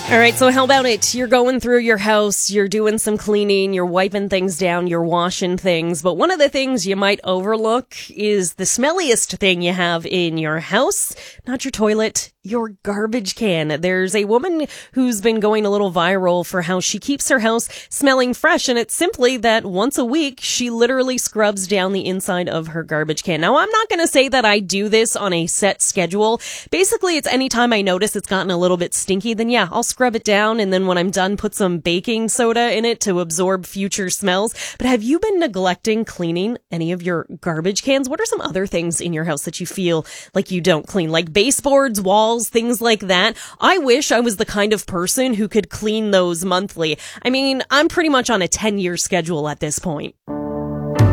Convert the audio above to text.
All right, so how about it? You're going through your house, you're doing some cleaning, you're wiping things down, you're washing things, but one of the things you might overlook is the smelliest thing you have in your house. Not your toilet, your garbage can. There's a woman who's been going a little viral for how she keeps her house smelling fresh, and it's simply that once a week, she literally scrubs down the inside of her garbage can. Now, I'm not going to say that I do this on a set schedule. Basically, it's anytime I notice it's gotten a little bit stinky, then yeah, I'll scrub it down, and then when I'm done, put some baking soda in it to absorb future smells. But have you been neglecting cleaning any of your garbage cans? What are some other things in your house that you feel like you don't clean? Like baseboards, walls, things like that. I wish I was the kind of person who could clean those monthly. I mean, I'm pretty much on a 10-year schedule at this point.